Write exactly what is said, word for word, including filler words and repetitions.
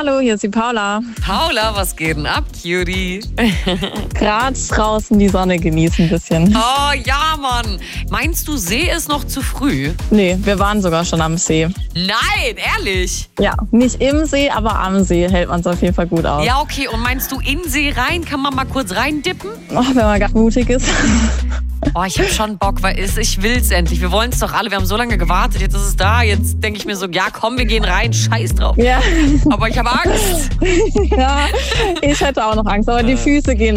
Hallo, hier ist die Paula. Paula, was geht denn ab, Cutie? Gerade draußen die Sonne genießen ein bisschen. Oh ja, Mann. Meinst du, See ist noch zu früh? Nee, wir waren sogar schon am See. Nein, ehrlich? Ja, nicht im See, aber am See hält man es auf jeden Fall gut aus. Ja, okay. Und meinst du, in See rein? Kann man mal kurz reindippen? Oh, wenn man ganz mutig ist. Oh, ich hab schon Bock, weil es- ich will's endlich. Wir wollen es doch alle. Wir haben so lange gewartet. Jetzt ist es da. Jetzt denke ich mir so, ja komm, wir gehen rein. Scheiß drauf. Ja, Aber ich habe Angst. ja, ich hätte auch noch Angst, aber die Füße gehen